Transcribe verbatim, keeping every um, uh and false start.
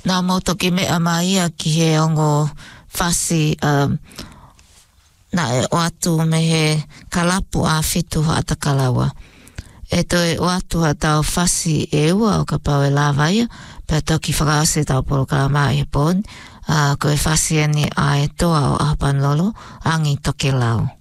Nā mo toki me amaia ki he ongo whasi um, na e o atu me he kalapu a whitu ha atakalawa. E toi o atu ha tau whasi e ua o ka pau e lawaia, pia toki whakaase tau polo kalama i he pōni, uh, ko e whasi eni a e toa o Ahapanlolo, angi toke lau.